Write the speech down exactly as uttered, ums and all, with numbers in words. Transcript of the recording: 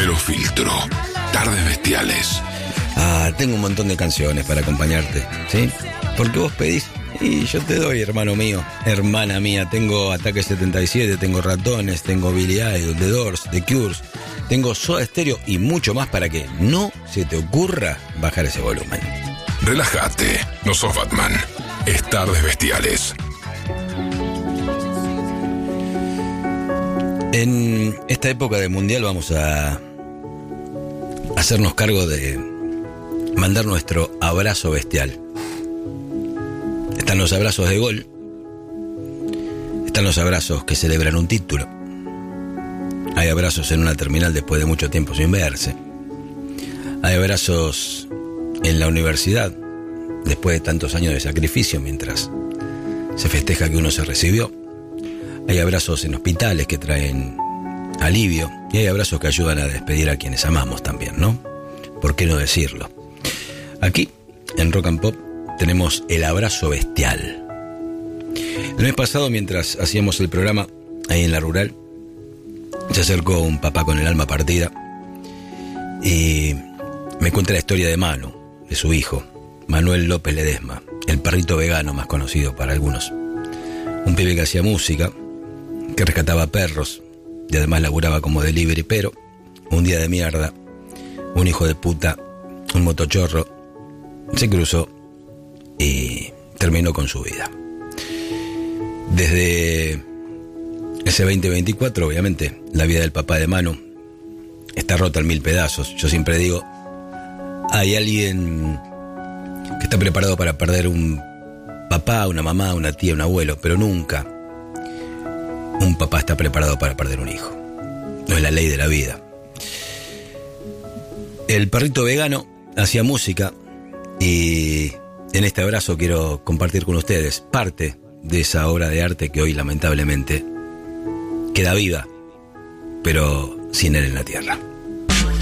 Primero filtro. Tardes bestiales. Ah, tengo un montón de canciones para acompañarte, ¿sí? Porque vos pedís y yo te doy, hermano mío, hermana mía. Tengo Ataque setenta y siete, tengo Ratones, tengo Billy Idol, The Doors, The Cures, tengo Soda Stereo y mucho más para que no se te ocurra bajar ese volumen. Relájate, no sos Batman. Es Tardes Bestiales. En esta época de mundial vamos a hacernos cargo de mandar nuestro abrazo bestial. Están los abrazos de gol, están los abrazos que celebran un título, hay abrazos en una terminal después de mucho tiempo sin verse, hay abrazos en la universidad después de tantos años de sacrificio mientras se festeja que uno se recibió, hay abrazos en hospitales que traen alivio y hay abrazos que ayudan a despedir a quienes amamos también, ¿no? ¿Por qué no decirlo? Aquí, en Rock and Pop, tenemos el abrazo bestial. El mes pasado, mientras hacíamos el programa ahí en la rural, se acercó un papá con el alma partida y me cuenta la historia de Manu, de su hijo, Manuel López Ledesma, el perrito vegano más conocido para algunos. Un pibe que hacía música, que rescataba perros y además laburaba como delivery, pero un día de mierda, un hijo de puta, un motochorro, se cruzó y terminó con su vida. Desde ese veinte veinticuatro, obviamente, la vida del papá de Manu está rota en mil pedazos. Yo siempre digo, hay alguien que está preparado para perder un papá, una mamá, una tía, un abuelo, pero nunca un papá está preparado para perder un hijo. No es la ley de la vida. El perrito vegano hacía música y en este abrazo quiero compartir con ustedes parte de esa obra de arte que hoy lamentablemente queda viva, pero sin él en la tierra.